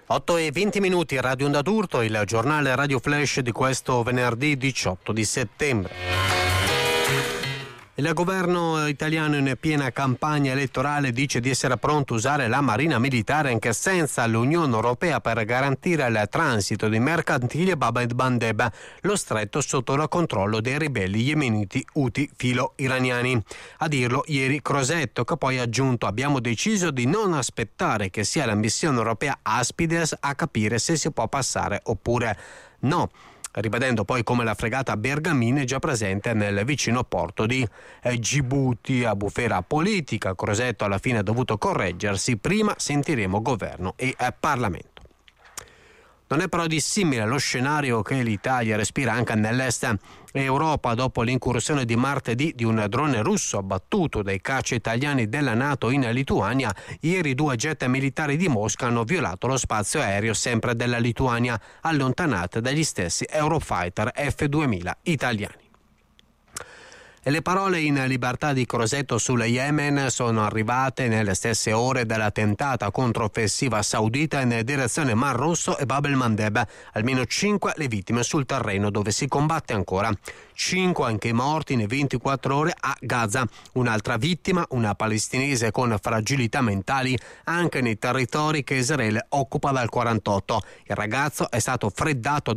8:20, Radio Onda d'Urto, il giornale Radio Flash di questo venerdì 18 di settembre. Il governo italiano in piena campagna elettorale dice di essere pronto a usare la Marina Militare anche senza l'Unione Europea per garantire il transito di mercantili Bab el-Mandeb, lo stretto sotto il controllo dei ribelli yemeniti Houthi filo-iraniani. A dirlo ieri Crosetto, che poi ha aggiunto: abbiamo deciso di non aspettare che sia la missione europea Aspides a capire se si può passare oppure no, ribadendo poi come la fregata Bergamini è già presente nel vicino porto di Gibuti. A bufera politica, Crosetto alla fine ha dovuto correggersi: prima sentiremo governo e Parlamento. Non è però dissimile lo scenario che l'Italia respira anche nell'est Europa dopo l'incursione di martedì di un drone russo abbattuto dai caccia italiani della NATO in Lituania. Ieri 2 jet militari di Mosca hanno violato lo spazio aereo sempre della Lituania, allontanate dagli stessi Eurofighter F-2000 italiani. E le parole in libertà di Crosetto sul Yemen sono arrivate nelle stesse ore della tentata controffensiva saudita in direzione Mar Rosso e Bab el-Mandeb. Almeno 5 le vittime sul terreno dove si combatte ancora. 5 anche i morti in 24 ore a Gaza. Un'altra vittima, una palestinese con fragilità mentali, anche nei territori che Israele occupa dal 48. Il ragazzo è stato freddato